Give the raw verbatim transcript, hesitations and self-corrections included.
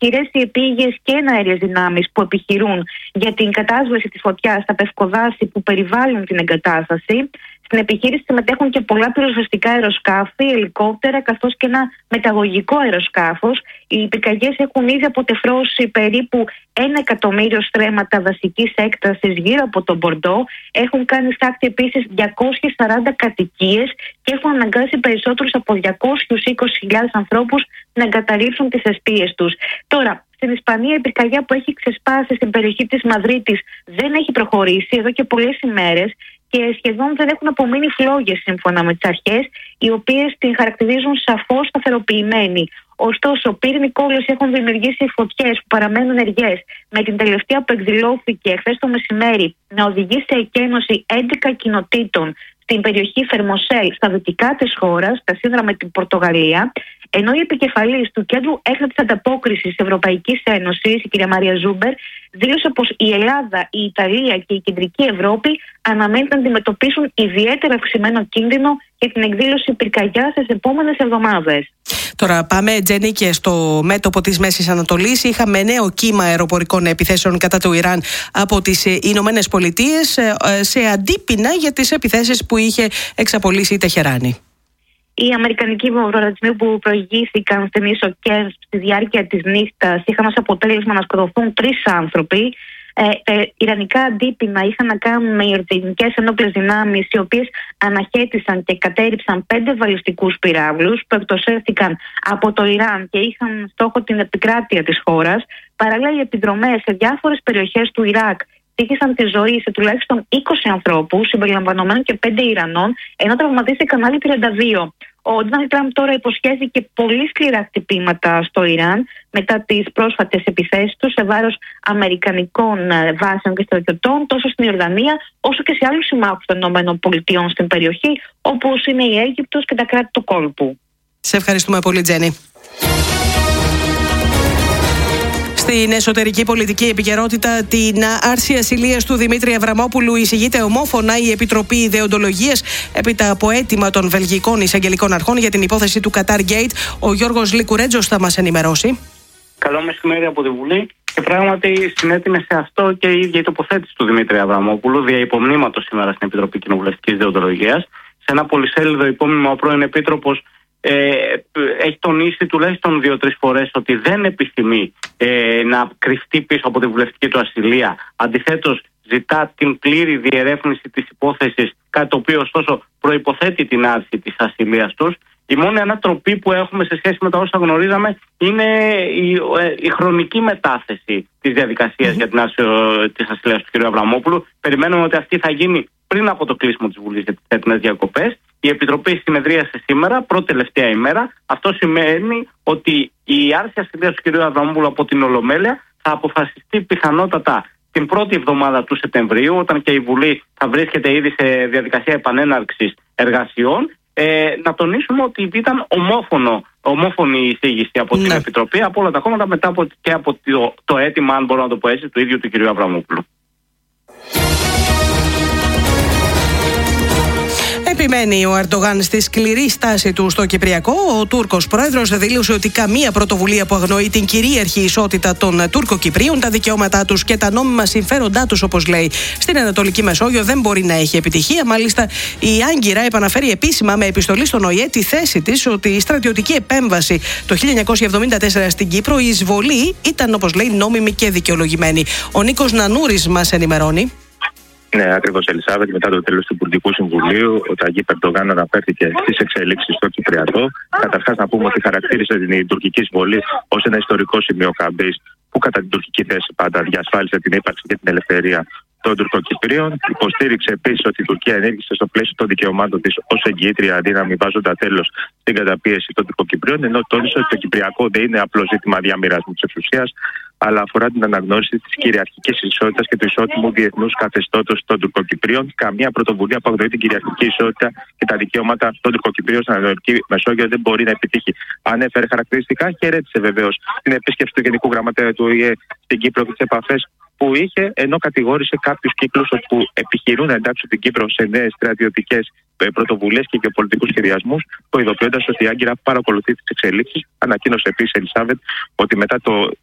ισχυρές οι επίγειες και εναέριες δυνάμεις που επιχειρούν για την κατάσβεση της φωτιάς στα πευκοδάση που περιβάλλουν την εγκατάσταση. Στην επιχείρηση συμμετέχουν και πολλά πυροσβεστικά αεροσκάφη, ελικόπτερα, καθώς και ένα μεταγωγικό αεροσκάφος. Οι πυρκαγιές έχουν ήδη αποτεφρώσει περίπου ένα εκατομμύριο στρέμματα δασικής έκτασης γύρω από τον Μπορντό. Έχουν κάνει στάχτη επίσης διακόσιες σαράντα κατοικίες και έχουν αναγκάσει περισσότερους από διακόσιες είκοσι χιλιάδες ανθρώπους να εγκαταλείψουν τις εστίες τους. Τώρα, στην Ισπανία η πυρκαγιά που έχει ξεσπάσει στην περιοχή της Μαδρίτης δεν έχει προχωρήσει εδώ και πολλές ημέρες και σχεδόν δεν έχουν απομείνει φλόγες σύμφωνα με τις αρχές, οι οποίες την χαρακτηρίζουν σαφώς σταθεροποιημένη. Ωστόσο, πύρινοι κόλλες έχουν δημιουργήσει φωτιές που παραμένουν ενεργές, με την τελευταία που εκδηλώθηκε χθες το μεσημέρι να οδηγεί σε εκένωση έντεκα κοινοτήτων στην περιοχή Φερμοσέλ, στα δυτικά της χώρας, στα σύνορα με την Πορτογαλία, ενώ η επικεφαλής του Κέντρου Έκτακτης Ανταπόκρισης Ευρωπαϊκής Ένωσης, η κυρία Μαρία Ζούμπερ, δήλωσε πως η Ελλάδα, η Ιταλία και η Κεντρική Ευρώπη αναμένεται να αντιμετωπίσουν ιδιαίτερα αυξημένο κίνδυνο για την εκδήλωση πυρκαγιάς στις επόμενες εβδομάδες. Τώρα πάμε, Τζέννη, και στο μέτωπο της Μέσης Ανατολής. Είχαμε νέο κύμα αεροπορικών επιθέσεων κατά του Ιράν από τις Ηνωμένες Πολιτείες σε αντίπεινα για τις επιθέσεις που είχε εξαπολύσει η Τεχεράνη. Οι αμερικανικοί βομβαρδισμοί που προηγήθηκαν στην ίσο Κέρβ στη διάρκεια της νύχτας είχαν ως αποτέλεσμα να σκοτωθούν τρεις άνθρωποι. Ε, τα ιρανικά αντίπεινα είχαν να κάνουν με ιορδανικές ενόπλες δυνάμεις, οι οποίες αναχέτησαν και κατέριψαν πέντε βαλιστικούς πυράβλους που εκτοσεύτηκαν από το Ιράν και είχαν στόχο την επικράτεια της χώρας. Παράλληλα, οι επιδρομές σε διάφορες περιοχές του Ιράκ τύχησαν τη ζωή σε τουλάχιστον είκοσι ανθρώπους, συμπεριλαμβανομένων και πέντε Ιρανών, ενώ τραυματίστηκαν άλλοι τριάντα δύο. Ο Ντόναλντ Τραμπ τώρα υποσχέθηκε πολύ σκληρά χτυπήματα στο Ιράν μετά τις πρόσφατες επιθέσεις του σε βάρος αμερικανικών βάσεων και στρατιωτών, τόσο στην Ιορδανία όσο και σε άλλους συμμάχους των ΗΠΑ στην περιοχή, όπως είναι η Αίγυπτος και τα κράτη του κόλπου. Σε ευχαριστούμε πολύ, Τζέννη. Στην εσωτερική πολιτική επικαιρότητα, την άρση ασυλίας του Δημήτρη Αβραμόπουλου εισηγείται ομόφωνα η Επιτροπή Δεοντολογίας έπειτα από αίτημα των βελγικών εισαγγελικών αρχών για την υπόθεση του Qatar Gate. Ο Γιώργος Λικουρέτζος θα μας ενημερώσει. Καλό μεσημέρι από τη Βουλή. Και πράγματι συνέτεινε σε αυτό και η ίδια η τοποθέτηση του Δημήτρη Αβραμόπουλου δια υπομνήματος σήμερα στην Επιτροπή Κοινοβουλευτικής Δεοντολογίας. Σε ένα πολυσέλιδο υπόμνημα, ο πρώην Επίτροπος Ε, έχει τονίσει τουλάχιστον δύο-τρεις φορές ότι δεν επιθυμεί ε, να κρυφτεί πίσω από τη βουλευτική του ασυλία. Αντιθέτως, ζητά την πλήρη διερεύνηση της υπόθεσης, κάτι το οποίο ωστόσο προϋποθέτει την άρση της ασυλίας τους. Η μόνη ανατροπή που έχουμε σε σχέση με τα όσα γνωρίζαμε είναι η, η χρονική μετάθεση της διαδικασίας mm-hmm. για την άρση της ασυλίας του κ. Αβραμόπουλου. Περιμένουμε ότι αυτή θα γίνει πριν από το κλείσιμο της Βουλής για τις έτοιμες διακοπές. Η Επιτροπή συνεδρίασε σήμερα, πρώτη τελευταία ημέρα. Αυτό σημαίνει ότι η άρση ασυλίας του κ. Αβραμόπουλου από την Ολομέλεια θα αποφασιστεί πιθανότατα την πρώτη εβδομάδα του Σεπτεμβρίου, όταν και η Βουλή θα βρίσκεται ήδη σε διαδικασία επανέναρξης εργασιών. Ε, να τονίσουμε ότι ήταν ομόφωνο, ομόφωνη η εισήγηση από ναι. την Επιτροπή, από όλα τα κόμματα, μετά από, και από το, το αίτημα, αν μπορώ να το πω έτσι, του ίδιου του κ. Αβραμόπουλου. Επιμένει ο Ερντογάν στη σκληρή στάση του στο Κυπριακό. Ο Τούρκος πρόεδρος δήλωσε ότι καμία πρωτοβουλία που αγνοεί την κυρίαρχη ισότητα των Τούρκο-Κυπρίων, τα δικαιώματά τους και τα νόμιμα συμφέροντά τους, όπως λέει, στην Ανατολική Μεσόγειο δεν μπορεί να έχει επιτυχία. Μάλιστα, η Άγκυρα επαναφέρει επίσημα με επιστολή στον Ο Ε τη θέση της ότι η στρατιωτική επέμβαση το χίλια εννιακόσια εβδομήντα τέσσερα στην Κύπρο, η εισβολή, ήταν, όπως λέει, νόμιμη και δικαιολογημένη. Ο Νίκος Νανούρης μας ενημερώνει. Ναι, ακριβώς, Ελισάβετ. Μετά το τέλος του Υπουργικού Συμβουλίου, ο Ταγίπ Ερντογάν αναφέρθηκε στις εξελίξεις στο Κυπριακό. Καταρχάς, να πούμε ότι χαρακτήρισε την τουρκική εισβολή ως ένα ιστορικό σημείο καμπής που, κατά την τουρκική θέση, πάντα διασφάλισε την ύπαρξη και την ελευθερία των Τουρκοκυπρίων. Υποστήριξε επίσης ότι η Τουρκία ενέργησε στο πλαίσιο των δικαιωμάτων της ως εγγυήτρια δύναμη, βάζοντα τέλος στην καταπίεση των Τουρκοκυπρίων, ενώ τόνισε ότι το Κυπριακό δεν είναι απλό ζήτημα διαμοιρασμού της εξουσίας, αλλά αφορά την αναγνώριση της κυριαρχικής ισότητας και του ισότιμου διεθνούς καθεστώτος των Τουρκοκυπρίων. Καμία πρωτοβουλία που αγνοεί την κυριαρχική ισότητα και τα δικαιώματα των Τουρκοκυπρίων στην Ανατολική Μεσόγειο δεν μπορεί να επιτύχει. Ανέφερε χαρακτηριστικά, χαιρέτησε βεβαίως την επίσκεψη του Γενικού Γραμματέα του Ο Ε στην Κύπρο και τις επαφές που είχε, ενώ κατηγόρησε κάποιους κύκλους που επιχειρούν να εντάξουν την Κύπρο σε νέες στρατιωτικές πρωτοβουλίες και γεωπολιτικούς σχεδιασμούς, προειδοποιώντας ότι η Άγκυρα παρακολουθεί τις εξελίξεις. Ανακοίνωσε επίσης, Ελισάβετ, ότι μετά το